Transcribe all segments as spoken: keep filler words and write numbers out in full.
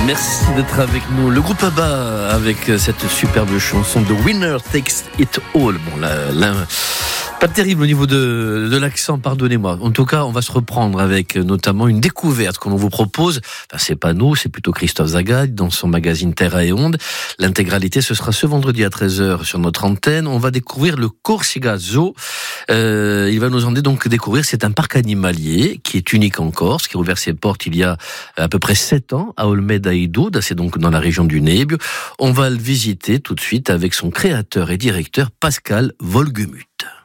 Merci d'être avec nous. Le groupe ABBA avec cette superbe chanson de Winner Takes It All. Bon, là, là pas terrible au niveau de, de l'accent, pardonnez-moi. En tout cas, on va se reprendre avec notamment une découverte qu'on vous propose. Enfin, c'est pas nous, c'est plutôt Christophe Zagad dans son magazine Terra et Onde. L'intégralité, ce sera ce vendredi à treize heures sur notre antenne. On va découvrir le Corsica Zoo. Euh, il va nous emmener donc découvrir, c'est un parc animalier qui est unique en Corse, qui a ouvert ses portes il y a à peu près sept ans à Olmeda Idouda, c'est donc dans la région du Nebbio. On va le visiter tout de suite avec son créateur et directeur Pascal Volgemut.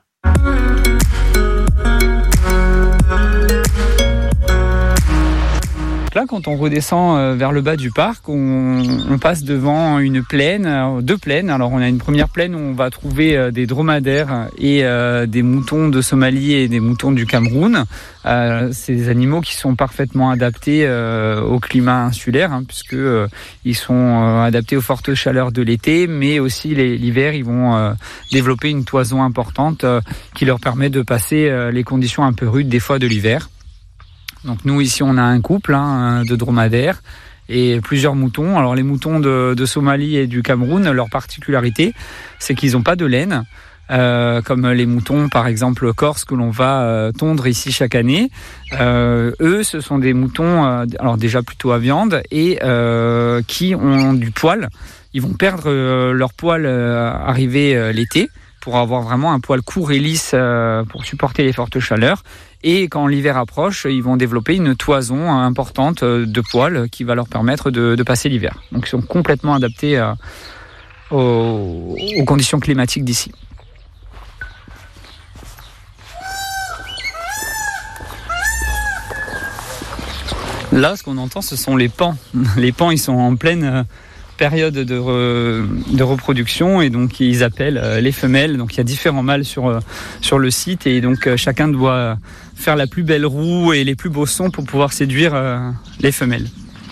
Là, quand on redescend vers le bas du parc, on, on passe devant une plaine, deux plaines. Alors, on a une première plaine où on va trouver des dromadaires et euh, des moutons de Somalie et des moutons du Cameroun. Euh, c'est des animaux qui sont parfaitement adaptés euh, au climat insulaire, hein, puisque euh, ils sont euh, adaptés aux fortes chaleurs de l'été, mais aussi les, l'hiver, ils vont euh, développer une toison importante euh, qui leur permet de passer euh, les conditions un peu rudes des fois de l'hiver. Donc nous ici on a un couple hein, de dromadaires et plusieurs moutons. Alors les moutons de, de Somalie et du Cameroun, leur particularité c'est qu'ils n'ont pas de laine, euh, comme les moutons par exemple corse que l'on va euh, tondre ici chaque année. Euh, eux ce sont des moutons euh, alors déjà plutôt à viande et euh, qui ont du poil. Ils vont perdre euh, leur poil euh, arrivé euh, l'été pour avoir vraiment un poil court et lisse euh, pour supporter les fortes chaleurs. Et quand l'hiver approche, ils vont développer une toison importante de poils qui va leur permettre de, de passer l'hiver. Donc ils sont complètement adaptés euh, aux, aux conditions climatiques d'ici. Là, ce qu'on entend, ce sont les paons. Les paons, ils sont en pleine euh, période de, re, de reproduction et donc ils appellent euh, les femelles. Donc il y a différents mâles sur, euh, sur le site et donc euh, chacun doit faire la plus belle roue et les plus beaux sons pour pouvoir séduire euh, les femelles.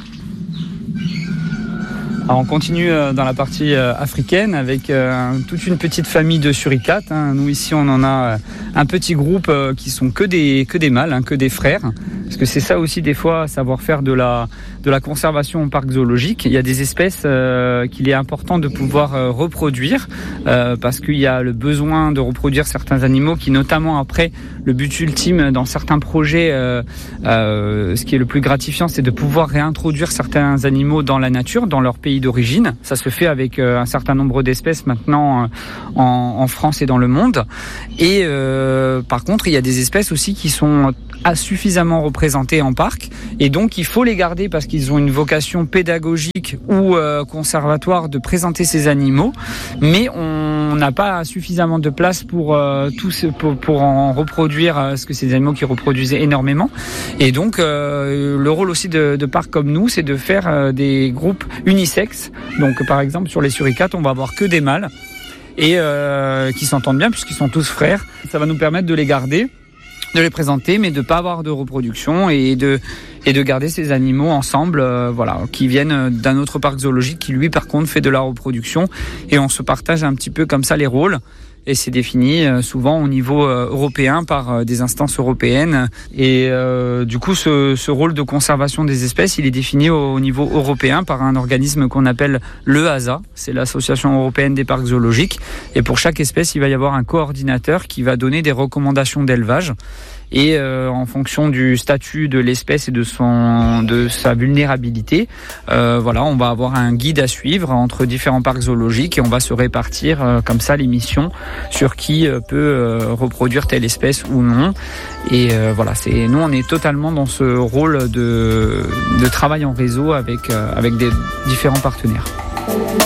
Alors on continue euh, dans la partie euh, africaine avec euh, toute une petite famille de suricates. Hein. Nous ici on en a euh, un petit groupe euh, qui sont que des, que des mâles, hein, que des frères. Parce que c'est ça aussi des fois, savoir faire de la, de la conservation au parc zoologique. Il y a des espèces euh, qu'il est important de pouvoir euh, reproduire euh, parce qu'il y a le besoin de reproduire certains animaux qui notamment après, le but ultime dans certains projets, euh, euh, ce qui est le plus gratifiant, c'est de pouvoir réintroduire certains animaux dans la nature, dans leur pays d'origine. Ça se fait avec euh, un certain nombre d'espèces maintenant euh, en, en France et dans le monde. Et euh, par contre, il y a des espèces aussi qui sont à suffisamment représentées en parc et donc il faut les garder parce qu'ils ont une vocation pédagogique ou euh, conservatoire de présenter ces animaux, mais on n'a pas suffisamment de place pour euh, tous pour, pour en reproduire euh, parce que c'est des animaux qui reproduisent énormément et donc euh, le rôle aussi de, de parcs comme nous c'est de faire euh, des groupes unisexes. Donc par exemple sur les suricates on va avoir que des mâles et euh, qui s'entendent bien puisqu'ils sont tous frères. Ça va nous permettre de les garder, de les présenter, mais de pas avoir de reproduction et de et de garder ces animaux ensemble, euh, voilà, qui viennent d'un autre parc zoologique qui lui par contre fait de la reproduction et on se partage un petit peu comme ça les rôles. Et c'est défini euh, souvent au niveau euh, européen par euh, des instances européennes. Et euh, du coup, ce, ce rôle de conservation des espèces, il est défini au, au niveau européen par un organisme qu'on appelle l'E A S A. C'est l'Association européenne des parcs zoologiques. Et pour chaque espèce, il va y avoir un coordinateur qui va donner des recommandations d'élevage. Et euh, en fonction du statut de l'espèce et de son de sa vulnérabilité, euh, voilà, on va avoir un guide à suivre entre différents parcs zoologiques et on va se répartir euh, comme ça les missions sur qui euh, peut euh, reproduire telle espèce ou non. Et euh, voilà, c'est nous on est totalement dans ce rôle de de travail en réseau avec euh, avec des différents partenaires.